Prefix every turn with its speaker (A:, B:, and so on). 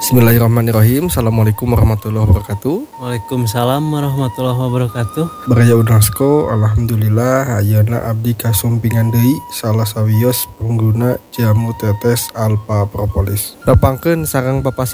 A: Bismillahirrahmanirrahim. Assalamualaikum warahmatullahi wabarakatuh.
B: Waalaikumsalam warahmatullahi wabarakatuh.
A: Baraya Unasko, alhamdulillah ayeuna abdi kasumpingan deui salah sawios pengguna jamu tetes alpha propolis. Dapangkeun sareng